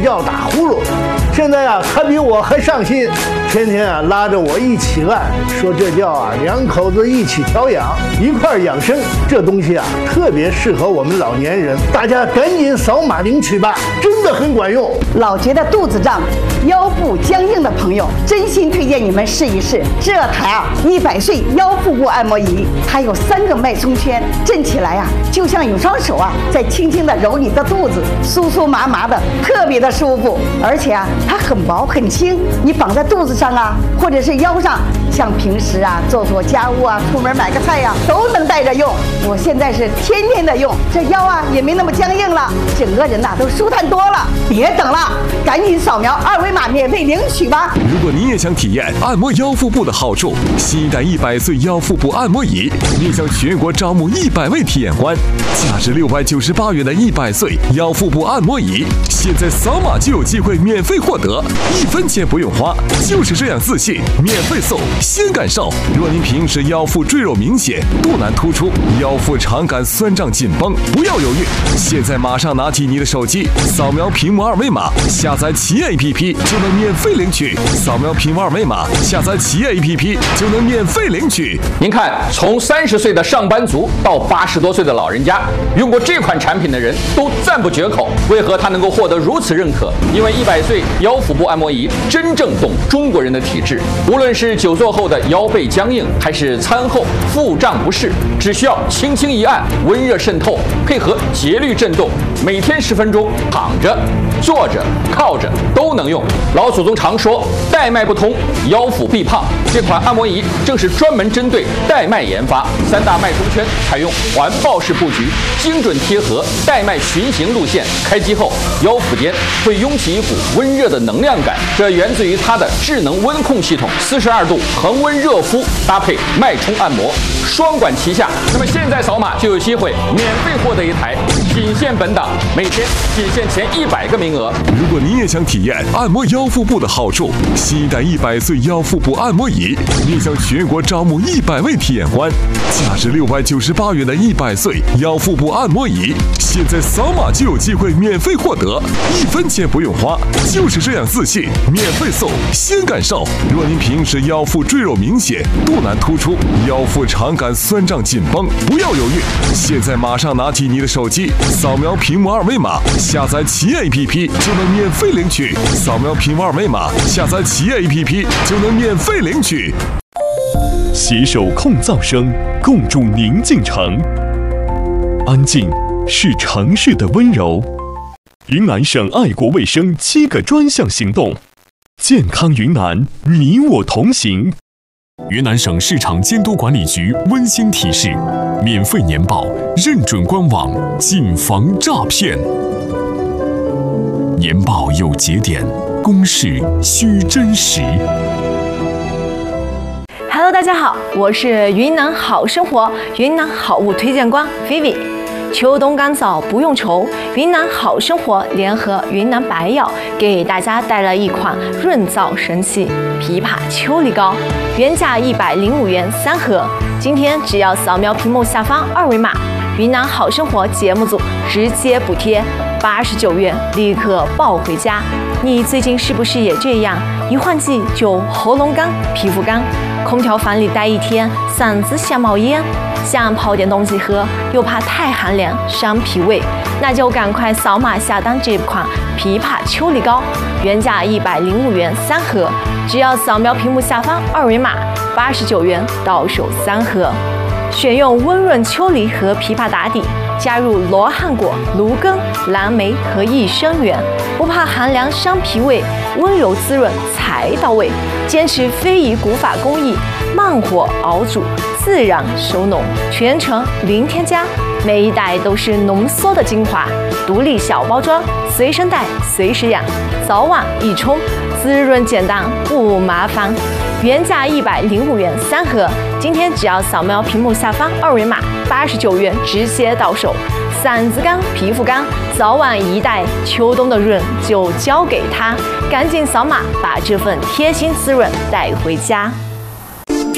叫打呼噜。现在啊，他比我还上心，天天啊拉着我一起按，说这叫啊两口子一起调养，一块养生。这东西啊特别适合我们老年人，大家赶紧扫码领取吧，真的很管用。 老觉得肚子胀、腰部僵硬的朋友，真心推荐你们试一试这台啊100岁腰腹部按摩仪。它有3个脉冲圈，震起来啊，就像有双手啊在轻轻地揉你的肚子，酥酥麻麻的，特别的舒服。而且啊，它很薄很轻，你绑在肚子上啊，或者是腰上，像平时啊做家务啊，出门买个菜呀，都能带着用。我现在是天天的用，这腰啊也没那么僵硬了，整个人呐都舒坦多了。别等了，赶紧扫描2维码免费领取吧。 如果你也想体验按摩腰腹部的好处，新一代100岁腰腹部按摩仪面向全国招募100位体验官，价值698元的100岁腰腹部按摩仪，现在扫码就有机会免费获得，1分钱不用花，就是这样自信，免费送，先感受。若您平时腰腹赘肉明显、肚腩突出、腰腹常感酸胀紧绷，不要犹豫，现在马上拿起你的手机，扫描屏幕2维码，下载企业 APP 就能免费领取。扫描屏幕2维码，下载企业 APP 就能免费领取。 您看，从30岁的上班族到80多岁的老人家，用过这款产品的人都赞不绝口。为何它能够获得如此认可？因为100岁腰腹部按摩仪真正懂中国人的体质，无论是久坐后的腰背僵硬，还是餐后腹胀不适，只需要轻轻一按，温热渗透，配合节律震动，每天10分钟，躺着、坐着、靠着都能用。老祖宗常说带脉不通，腰腹必胖，这款按摩仪正是专门针对带脉研发，3大脉冲圈采用环抱式布局，精准贴合带脉循行路线。开机后，腰腹间会涌起一股温热的能量感，这源自于它的智能温控系统，42度恒温热敷搭配脉冲按摩，双管齐下。那么现在扫码就有机会免费获得一台，仅限本档，每天仅限前100个名额。 如果你也想体验按摩腰腹部的好处，新一代100岁腰腹部按摩仪面向全国招募100位体验官，价值698元的100岁腰腹部按摩仪，现在扫码就有机会免费获得，1分钱不用花，就是这样自信，免费送，先感受。若您平时腰腹赘肉明显、肚腩突出、腰腹常感酸胀紧绷，不要犹豫，现在马上拿起你的手机，扫描屏幕2维码，下载企业 APP 就能免费领取。扫描屏幕2维码，下载企业 APP 就能免费领取。 携手控噪声，共筑宁静城。安静是城市的温柔。云南省爱国卫生7个专项行动，健康云南，你我同行。 云南省市场监督管理局温馨提示：免费年报认准官网，谨防诈骗。年报有节点，公示需真实。 Hello， 大家好，我是云南好生活云南好物推荐官 Vivi。秋冬干燥不用愁，云南好生活联合云南白药给大家带来一款润燥神器枇杷秋梨膏，原价105元3盒，今天只要扫描屏幕下方2维码，云南好生活节目组直接补贴89元，立刻抱回家。你最近是不是也这样？一换季就喉咙干、皮肤干，空调房里待一天，嗓子像冒烟，想泡点东西喝，又怕太寒凉伤脾胃，那就赶快扫码下单这款枇杷秋梨膏，原价105元3盒，只要扫描屏幕下方2维码，89元到手3盒。选用温润秋梨和枇杷打底，加入罗汉果、芦根、蓝莓和益生元，不怕寒凉伤脾胃，温柔滋润才到位。坚持非遗古法工艺，慢火熬煮，自然收浓，全程零添加，每一袋都是浓缩的精华，独立小包装，随身带随时养，早晚一冲，滋润简单不麻烦。原价105元3盒，今天只要扫描屏幕下方2维码，89元直接到手。嗓子干、皮肤干，早晚一袋，秋冬的润就交给他，赶紧扫码，把这份贴心滋润带回家。